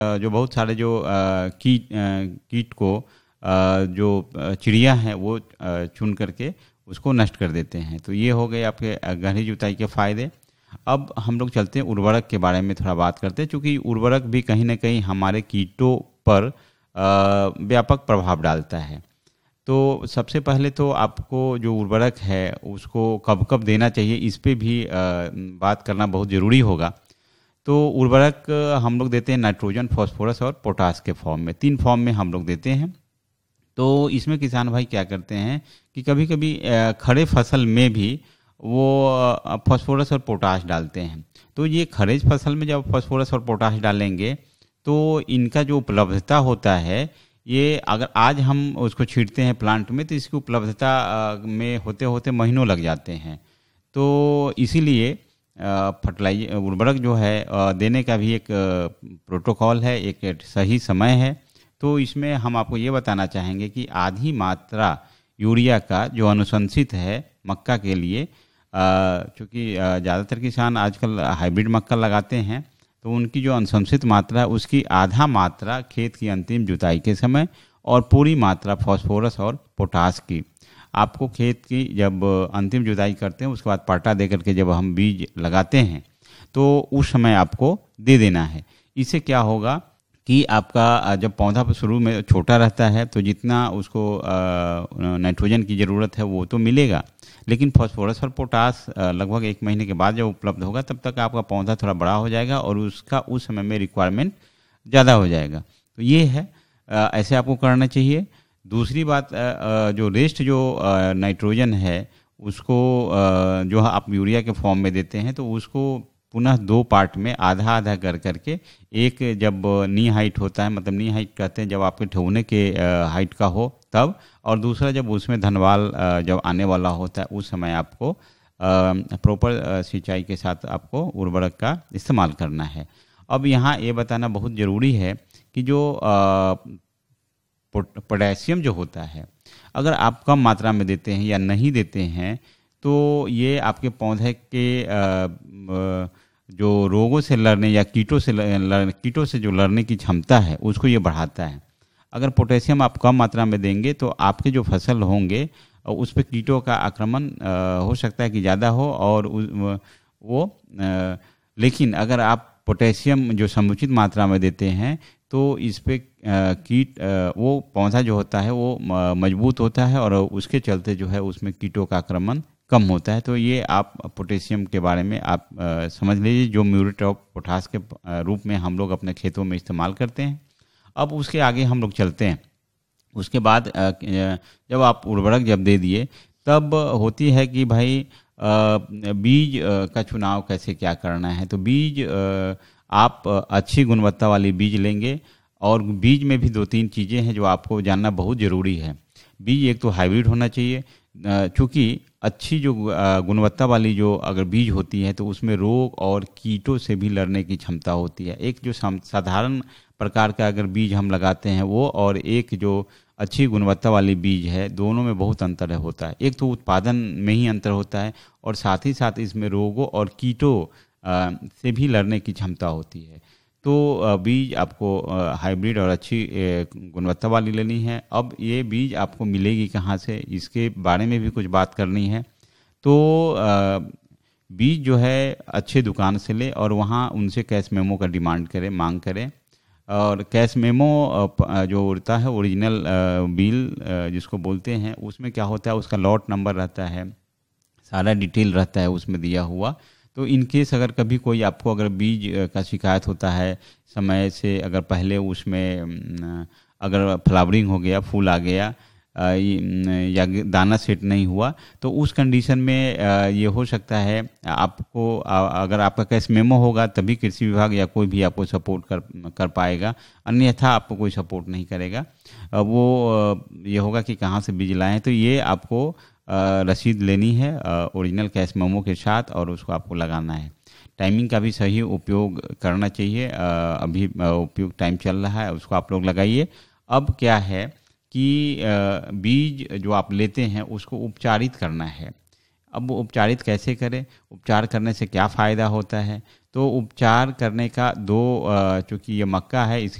जो बहुत सारे जो कीट को जो चिड़िया हैं वो चुन करके उसको नष्ट कर देते हैं। तो ये हो गए आपके गहरी जुताई के फ़ायदे। अब हम लोग चलते हैं उर्वरक के बारे में थोड़ा बात करते हैं, क्योंकि उर्वरक भी कहीं ना कहीं हमारे कीटों पर व्यापक प्रभाव डालता है। तो सबसे पहले तो आपको जो उर्वरक है उसको कब कब देना चाहिए, इस पे भी बात करना बहुत ज़रूरी होगा। तो उर्वरक हम लोग देते हैं नाइट्रोजन, फास्फोरस और पोटास के फॉर्म में, 3 फॉर्म में हम लोग देते हैं। तो इसमें किसान भाई क्या करते हैं कि कभी कभी खड़े फसल में भी वो फास्फोरस और पोटाश डालते हैं। तो ये खरीफ फसल में जब फास्फोरस और पोटाश डालेंगे तो इनका जो उपलब्धता होता है, ये अगर आज हम उसको छींटते हैं प्लांट में तो इसकी उपलब्धता में होते होते महीनों लग जाते हैं। तो इसीलिए फर्टिलाइजर उर्वरक जो है देने का भी एक प्रोटोकॉल है, एक सही समय है। तो इसमें हम आपको ये बताना चाहेंगे कि आधी मात्रा यूरिया का जो अनुशंसित है मक्का के लिए, चूँकि ज़्यादातर किसान आजकल हाइब्रिड मक्का लगाते हैं, तो उनकी जो अनुशंसित मात्रा है उसकी आधा मात्रा खेत की अंतिम जुताई के समय और पूरी मात्रा फास्फोरस और पोटास की आपको खेत की जब अंतिम जुताई करते हैं उसके बाद पाटा दे करके जब हम बीज लगाते हैं तो उस समय आपको दे देना है। इससे क्या होगा कि आपका जब पौधा शुरू में छोटा रहता है तो जितना उसको नाइट्रोजन की ज़रूरत है वो तो मिलेगा, लेकिन फास्फोरस और पोटास लगभग 1 महीने के बाद जब उपलब्ध होगा तब तक आपका पौधा थोड़ा बड़ा हो जाएगा और उसका उस समय में रिक्वायरमेंट ज़्यादा हो जाएगा। तो ये है, ऐसे आपको करना चाहिए। दूसरी बात, जो रेस्ट जो नाइट्रोजन है उसको जो आप यूरिया के फॉर्म में देते हैं तो उसको पुनः 2 पार्ट में आधा आधा कर करके, एक जब नी हाइट होता है, मतलब नी हाइट कहते हैं जब आपके ठेवने के हाइट का हो तब, और दूसरा जब उसमें धनवाल जब आने वाला होता है उस समय आपको प्रॉपर सिंचाई के साथ आपको उर्वरक का इस्तेमाल करना है। अब यहाँ ये बताना बहुत ज़रूरी है कि जो पोटेशियम जो होता है अगर आप कम मात्रा में देते हैं या नहीं देते हैं तो ये आपके पौधे के जो रोगों से लड़ने या कीटों से जो लड़ने की क्षमता है उसको ये बढ़ाता है। अगर पोटेशियम आप कम मात्रा में देंगे तो आपके जो फसल होंगे उस पर कीटों का आक्रमण हो सकता है कि ज़्यादा हो और लेकिन अगर आप पोटेशियम जो समुचित मात्रा में देते हैं तो इस पे कीट वो पौधा जो होता है वो मजबूत होता है और उसके चलते जो है उसमें कीटों का आक्रमण कम होता है। तो ये आप पोटेशियम के बारे में आप समझ लीजिए, जो म्यूरेट ऑफ पोटाश के रूप में हम लोग अपने खेतों में इस्तेमाल करते हैं। अब उसके आगे हम लोग चलते हैं। उसके बाद जब आप उर्वरक जब दे दिए तब होती है कि भाई बीज का चुनाव कैसे क्या करना है। तो बीज आप अच्छी गुणवत्ता वाली बीज लेंगे और बीज में भी 2-3 चीज़ें हैं जो आपको जानना बहुत ज़रूरी है। बीज एक तो हाइब्रिड होना चाहिए, चूँकि अच्छी जो गुणवत्ता वाली जो अगर बीज होती है तो उसमें रोग और कीटों से भी लड़ने की क्षमता होती है। एक जो साधारण प्रकार का अगर बीज हम लगाते हैं वो और एक जो अच्छी गुणवत्ता वाली बीज है, दोनों में बहुत अंतर होता है। एक तो उत्पादन में ही अंतर होता है और साथ ही साथ इसमें रोगों और कीटों से भी लड़ने की क्षमता होती है। तो बीज आपको हाइब्रिड और अच्छी गुणवत्ता वाली लेनी है। अब ये बीज आपको मिलेगी कहाँ से, इसके बारे में भी कुछ बात करनी है। तो बीज जो है अच्छे दुकान से ले और वहाँ उनसे कैश मेमो का डिमांड करें, मांग करें। और कैश मेमो जो होता है ओरिजिनल बिल जिसको बोलते हैं, उसमें क्या होता है उसका लॉट नंबर रहता है, सारा डिटेल रहता है उसमें दिया हुआ। तो इन केस अगर कभी कोई आपको अगर बीज का शिकायत होता है समय से, अगर पहले उसमें अगर फ्लावरिंग हो गया, फूल आ गया या दाना सेट नहीं हुआ, तो उस कंडीशन में ये हो सकता है आपको अगर आपका कैश मेमो होगा तभी कृषि विभाग या कोई भी आपको सपोर्ट कर पाएगा, अन्यथा आपको कोई सपोर्ट नहीं करेगा। वो ये होगा कि कहाँ से बीज लाए हैं। तो ये आपको रसीद लेनी है ओरिजिनल कैश मेमो के साथ और उसको आपको लगाना है। टाइमिंग का भी सही उपयोग करना चाहिए। अभी उपयोग टाइम चल रहा है, उसको आप लोग लगाइए। अब क्या है कि बीज जो आप लेते हैं उसको उपचारित करना है। अब वो उपचारित कैसे करें, उपचार करने से क्या फ़ायदा होता है, तो उपचार करने का चूँकि ये मक्का है,